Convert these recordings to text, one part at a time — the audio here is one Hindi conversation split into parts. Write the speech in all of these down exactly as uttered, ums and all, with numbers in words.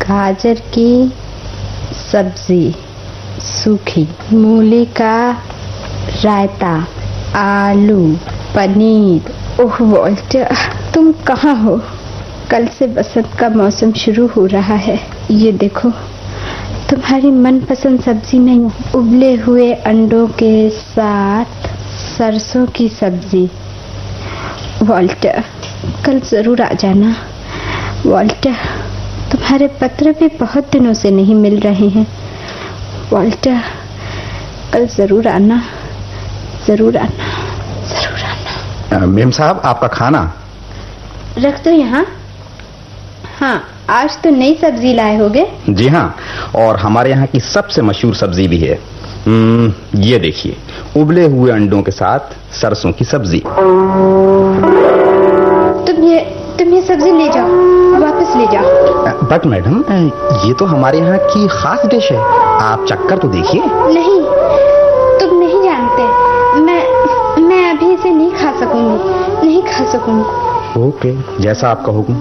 गाजर की सब्जी, सूखी मूली का रायता, आलू, पनीर। ओह वॉल्टर, तुम कहाँ हो? कल से बसंत का मौसम शुरू हो रहा है। ये देखो, तुम्हारी मनपसंद सब्जी में उबले हुए अंडों के साथ सरसों की सब्जी। वॉल्टर, कल जरूर आ जाना। वॉल्टर, तुम्हारे पत्र भी बहुत दिनों से नहीं मिल रहे हैं। वॉल्टर, कल जरूर आना, जरूर आना, जरूर आना। मेम साहब, आपका खाना रख दो यहाँ। हाँ, आज तो नई सब्जी लाए होगे। जी हाँ, और हमारे यहाँ की सबसे मशहूर सब्जी भी है। ये देखिए, उबले हुए अंडों के साथ सरसों की सब्जी। तुम ये तुम ये सब्जी ले जाओ, वापस ले जाओ। बट मैडम, ये तो हमारे यहाँ की खास डिश है, आप चक्कर तो देखिए। नहीं, तुम नहीं जानते, मैं मैं अभी इसे नहीं खा सकूंगी, नहीं खा सकूंगी। ओके, जैसा आपका हुक्म।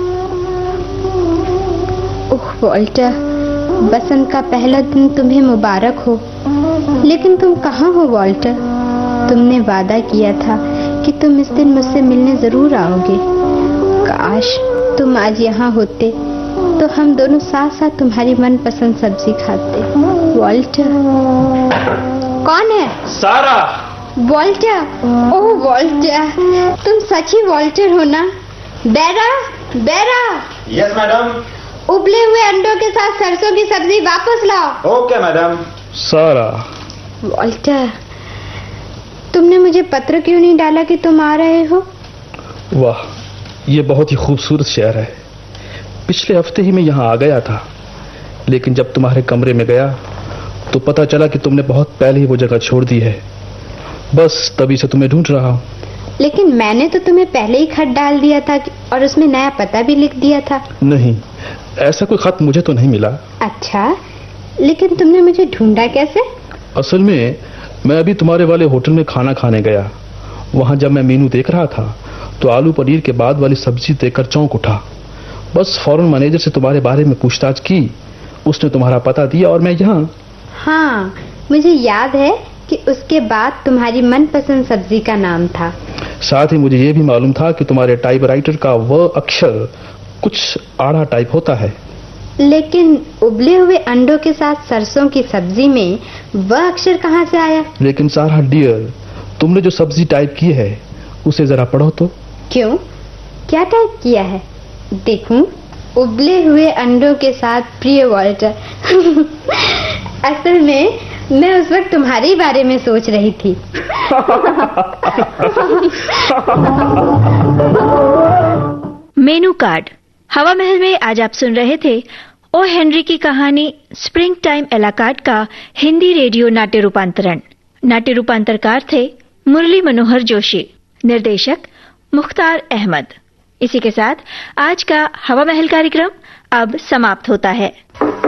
ओह वॉल्टर, बसंत का पहला दिन तुम्हें मुबारक हो। लेकिन तुम कहाँ हो वॉल्टर? तुमने वादा किया था कि तुम इस दिन मुझसे मिलने जरूर आओगे। काश तुम आज यहाँ होते तो हम दोनों साथ साथ तुम्हारी मनपसंद सब्जी खाते। वॉल्टर। कौन है? सारा। वॉल्टर, ओह वॉल्टर, तुम सच ही वॉल्टर हो ना? बेरा, बेरा। Yes madam. उबले हुए अंडों के साथ सरसों की सब्जी वापस लाओ। Okay madam. सारा। वॉल्टर, तुमने मुझे पत्र क्यों नहीं डाला कि तुम आ रहे हो? वाह, ये बहुत ही खूबसूरत शहर है। पिछले हफ्ते ही मैं यहाँ आ गया था, लेकिन जब तुम्हारे कमरे में गया तो पता चला कि तुमने बहुत पहले ही वो जगह छोड़ दी है। बस तभी से तुम्हें ढूंढ रहा हूँ। लेकिन मैंने तो तुम्हें पहले ही खत डाल दिया था और उसमें नया पता भी लिख दिया था। नहीं, ऐसा कोई खत मुझे तो नहीं मिला। अच्छा, लेकिन तुमने मुझे ढूंढा कैसे? असल में मैं अभी तुम्हारे वाले होटल में खाना खाने गया। वहाँ जब मैं मेनू देख रहा था तो आलू पनीर के बाद वाली सब्जी देखकर चौंक उठा। बस फौरन मैनेजर से तुम्हारे बारे में पूछताछ की, उसने तुम्हारा पता दिया और मैं यहाँ। हाँ, मुझे याद है कि उसके बाद तुम्हारी मनपसंद सब्जी का नाम था। साथ ही मुझे ये भी मालूम था कि तुम्हारे टाइपराइटर का वह अक्षर कुछ आड़ा टाइप होता है। लेकिन उबले हुए अंडों के साथ सरसों की सब्जी में वह अक्षर कहाँ से आया? लेकिन सारा डियर, तुमने जो सब्जी टाइप की है उसे जरा पढ़ो तो। क्यों, क्या टाइप किया है? देखूं। उबले हुए अंडों के साथ प्रिय वॉल्टर। असल में मैं उस वक्त तुम्हारे बारे में सोच रही थी। Menu card. हवा महल में आज आप सुन रहे थे ओ हेनरी की कहानी स्प्रिंग टाइम एलाकार्ड का हिंदी रेडियो नाट्य रूपांतरण। नाट्य रूपांतरकार थे मुरली मनोहर जोशी, निर्देशक मुख्तार अहमद। इसी के साथ आज का हवा महल कार्यक्रम अब समाप्त होता है।